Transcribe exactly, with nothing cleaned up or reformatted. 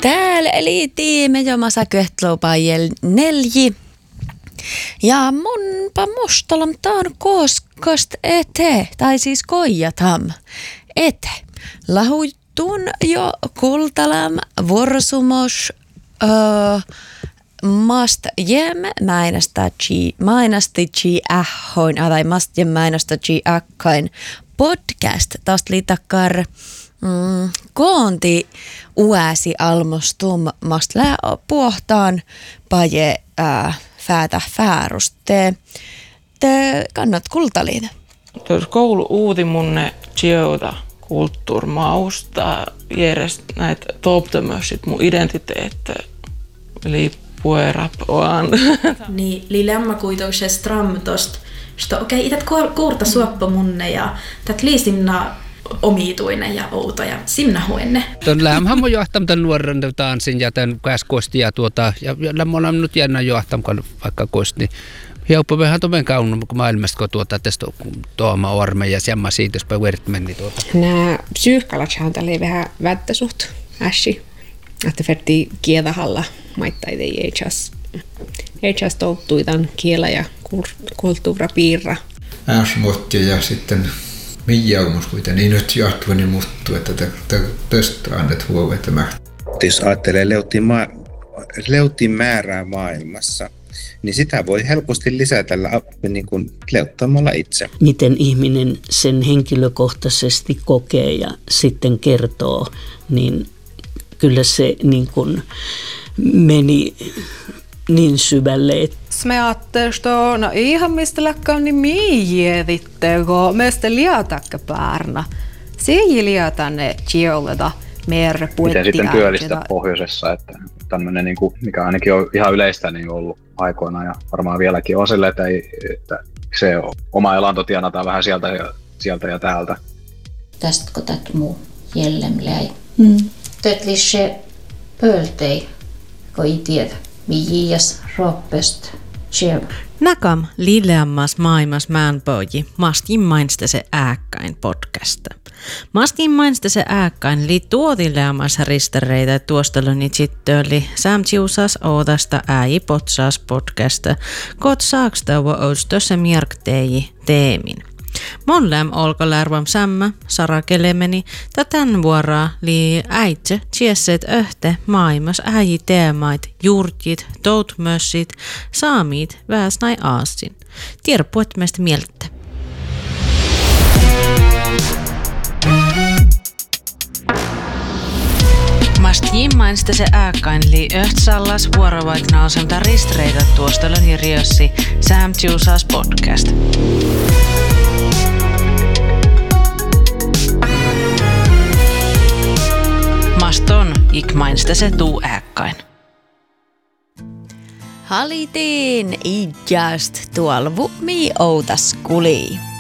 Täällä eli tiime jo masaköhtloupajel nelji. Ja munpa mustalam taan koskast ete, tai siis koijatam ete. Lahuittuun jo kultalam vuorosumos öö, mast jem mainastaji mainastaji ähhoin, tai mast jem mainastaji äkkain podcast. Tästä liitakar mm, koonti uäsi almostum mast lää puhtaan paje ää, fäätä fääruste. Te kannat kultaliin. Tuossa koulu uuti munne tjeuta kulttuurmausta järjest näitä toptamössit mun identiteetti eli puerap oan. Niin, li lämmä kuitenkin stram tosta. Okei, okay, ität kuurta suoppa munne ja tät liisinna omituinen ja outo ja sinna huenne. Tuon lämmähän mun johtam tämän nuoren tanssin ja tämän käskosti ja tuota, ja lämmä on nyt jännä johtam, kun vaikka kosti, niin helppo vähän tomen kaunun maailmasta, kun tuota tästä tuoma orme ja semma siitä, jospa verrat meni tuota. Nämä psyykkalatsihan tälle vähän välttä suht ässi, että verti kielahalla maittain ei itseas, itseas touttui tämän kielä ja kulttuurapiirra. Äsmottia ja sitten Mijaumus kuitenkin niin nyt jatkuvani muuttuu, että tästä annet huomiota. Jos ajattelee leutin, ma- leutin määrää maailmassa, niin sitä voi helposti lisätä niin kuin leuttamalla itse. Miten ihminen sen henkilökohtaisesti kokee ja sitten kertoo, niin kyllä se niin kuin meni niin syvälle. Me ajattelemme, no ihan mistä läkkää niin miijietitte, kun meistä liatakka päärnä. Se ei liata ne tjoleta merre puettia. Miten sitten työllistä pohjoisessa, että tämmöinen, niin kuin, mikä ainakin on ihan yleistä niin ollut aikoinaan ja varmaan vieläkin on sille, että, ei, että se oma elanto tienataan vähän sieltä ja, sieltä ja täältä. Tästä kun tätä muu jellemläi. Mm. Tätä se pöltei, kun ei tiedä. Mijias roppest siellä. Nakam lilleammas maailmas määnpoji mastin mainsta se ääkkäin podcasta. Mastin mainsta se ääkkäin li tuotilleammas ristereitä tuosteloni chittöli samtsiusas oodasta ääji potsaas podcasta kot saakstauva oustossa mierkteji teemin. Mon läm olkalärvam sämmä, Sara Kelemeni, tätän vuoraa lii äitse tiesseet öhte maailmas äiji teemait, juurtit, toutmössit, saamiit, väsnai aasin. Tierpuet meistä mieltä. Mastiin mainsta se ääkkain li öhtsallas vuorovaiknauselta ristreitä tuostelun ja riossi Samtsiusas podcast. Maston ikmainsta se tuu ääkkain. Halitiin i just tuolvu mi outas kulii.